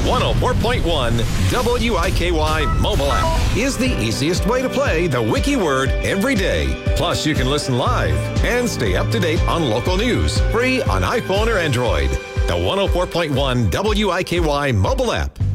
104.1 WIKY mobile app is the easiest way to play the Wiki Word every day. Plus, you can listen live and stay up to date on local news, free on iPhone or Android. The 104.1 WIKY mobile app.